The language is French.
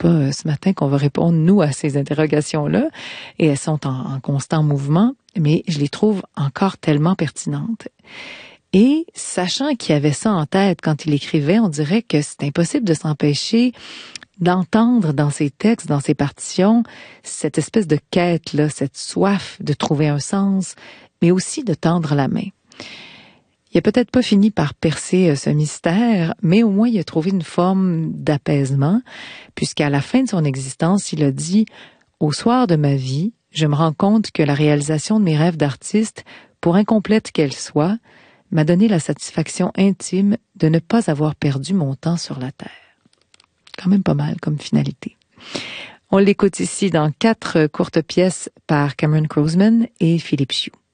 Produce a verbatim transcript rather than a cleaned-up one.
pas euh, ce matin qu'on va répondre, nous, à ces interrogations-là. Et elles sont en, en constant mouvement, mais je les trouve encore tellement pertinentes. Et sachant qu'il avait ça en tête quand il écrivait, on dirait que c'est impossible de s'empêcher d'entendre dans ses textes, dans ses partitions, cette espèce de quête-là, cette soif de trouver un sens, mais aussi de tendre la main. Il a peut-être pas fini par percer ce mystère, mais au moins il a trouvé une forme d'apaisement, puisqu'à la fin de son existence, il a dit « Au soir de ma vie, je me rends compte que la réalisation de mes rêves d'artiste, pour incomplète qu'elle soit, m'a donné la satisfaction intime de ne pas avoir perdu mon temps sur la terre. » Quand même pas mal comme finalité. On l'écoute ici dans quatre courtes pièces par Cameron Croasman et Philippe Chiu.